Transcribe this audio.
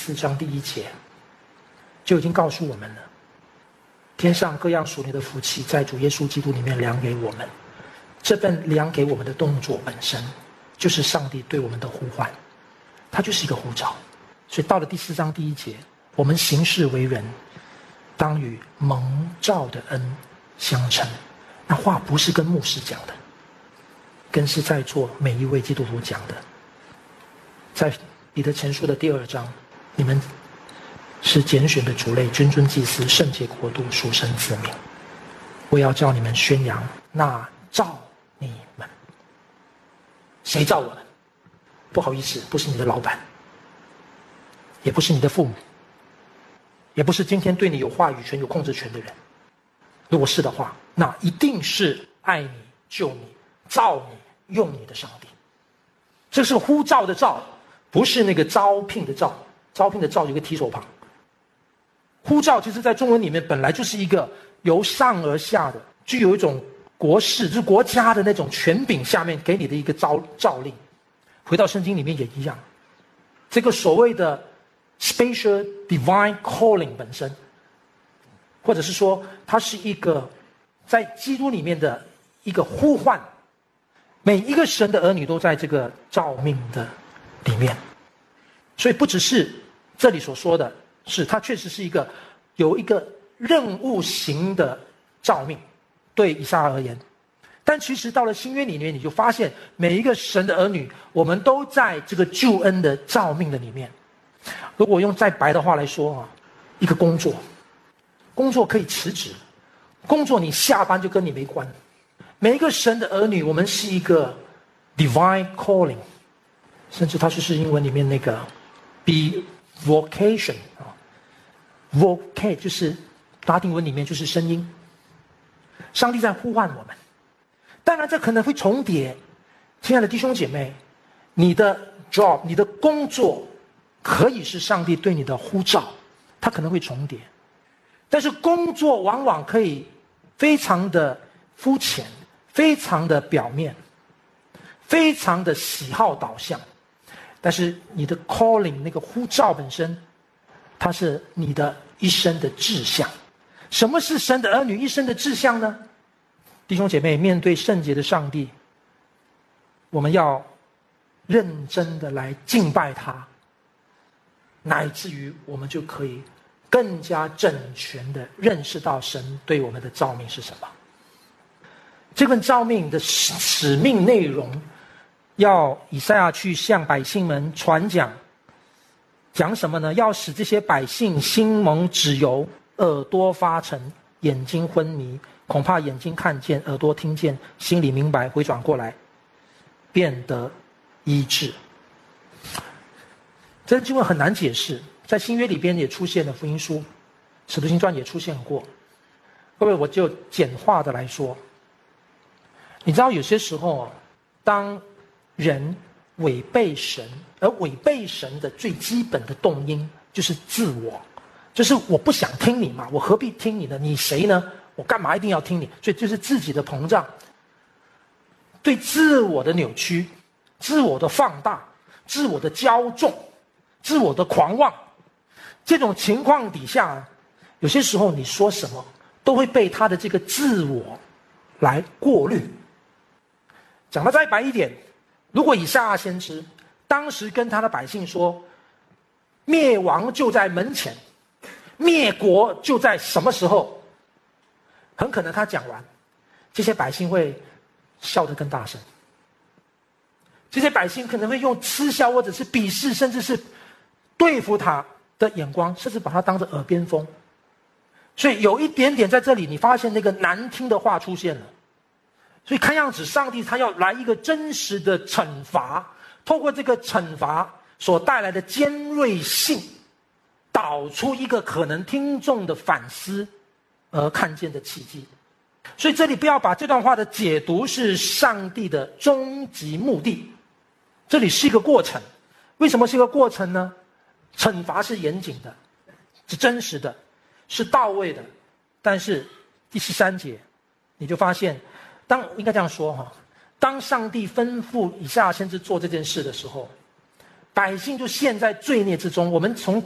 4章第1节就已经告诉我们了，天上各样属灵的福气在主耶稣基督里面量给我们，这份量给我们的动作本身就是上帝对我们的呼唤，它就是一个呼召。所以到了第4章第1节，我们行事为人当与蒙召的恩相称。那话不是跟牧师讲的，更是在座每一位基督徒讲的。在彼得前书的第2章，你们是拣选的族类，君尊祭司，圣洁国度，属神子民。我要叫你们宣扬那召你们。谁召我们？不好意思，不是你的老板，也不是你的父母，也不是今天对你有话语权、有控制权的人。如果是的话，那一定是爱你、救你、召你、用你的上帝。这是呼召的召，不是那个招聘的召。招聘的召有个提手旁。呼召其实在中文里面本来就是一个由上而下的，具有一种国事，就是国家的那种权柄下面给你的一个诏令。回到圣经里面也一样，这个所谓的 special divine calling 本身，或者是说它是一个在基督里面的一个呼唤，每一个神的儿女都在这个召命的里面。所以不只是这里所说的是，它确实是有一个任务型的召命，对以撒而言。但其实到了新约里面，你就发现每一个神的儿女，我们都在这个救恩的召命的里面。如果用再白的话来说啊，一个工作可以辞职，工作你下班就跟你没关。每一个神的儿女，我们是一个 divine calling， 甚至它就是英文里面那个 be vocation 啊 ，vocate 就是拉丁文里面就是声音，上帝在呼唤我们。当然这可能会重叠，亲爱的弟兄姐妹，你的 job 你的工作可以是上帝对你的呼召，它可能会重叠，但是工作往往可以非常的肤浅，非常的表面，非常的喜好导向。但是你的 calling 那个呼召本身，它是你的一生的志向。什么是神的儿女一生的志向呢？弟兄姐妹，面对圣洁的上帝，我们要认真的来敬拜他，乃至于我们就可以更加整全的认识到神对我们的召命是什么。这份召命的使命内容，要以赛亚去向百姓们传讲，讲什么呢？要使这些百姓心蒙脂油，耳朵发沉，眼睛昏迷，恐怕眼睛看见，耳朵听见，心里明白，回转过来，变得医治。这经文很难解释，在新约里边也出现了福音书，使徒行传也出现过。各位，我就简化的来说，你知道有些时候当人违背神，而违背神的最基本的动因就是自我，就是我不想听你嘛，我何必听你呢？你谁呢？我干嘛一定要听你？所以就是自己的膨胀，对自我的扭曲，自我的放大，自我的骄纵，自我的狂妄。这种情况底下，有些时候你说什么都会被他的这个自我来过滤。讲得再白一点，如果以赛亚先知当时跟他的百姓说，灭亡就在门前，灭国就在什么时候，很可能他讲完，这些百姓会笑得更大声，这些百姓可能会用嗤笑或者是鄙视，甚至是对付他的眼光，甚至把他当作耳边风。所以有一点点在这里，你发现那个难听的话出现了。所以看样子上帝他要来一个真实的惩罚，透过这个惩罚所带来的尖锐性，导出一个可能听众的反思而看见的奇迹。所以这里不要把这段话的解读是上帝的终极目的，这里是一个过程。为什么是一个过程呢？惩罚是严谨的，是真实的，是到位的。但是第13节你就发现，应该这样说哈，当上帝吩咐以赛亚先知做这件事的时候，百姓就陷在罪孽之中。我们从